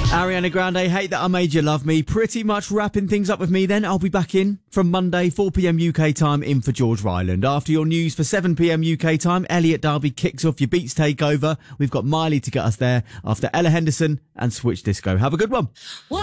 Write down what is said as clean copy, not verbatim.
Ariana Grande, Hate That I Made You Love Me. Pretty much wrapping things up with me then. I'll be back in from Monday, 4pm UK time, in for George Ryland. After your news for 7pm UK time, Elliot Derby kicks off your Beats Takeover. We've got Miley to get us there after Ella Henderson and Switch Disco. Have a good one.